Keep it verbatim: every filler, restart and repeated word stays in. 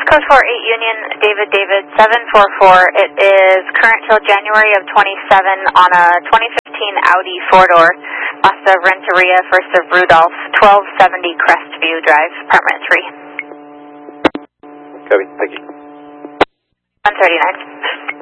Code four eight Union, David David seven four four. It is current till January of twenty-seven on a twenty fifteen Audi four-door, last of Renteria, first of Rudolph, twelve seventy Crestview Drive, apartment three. Copy, thank you. one thirty-nine.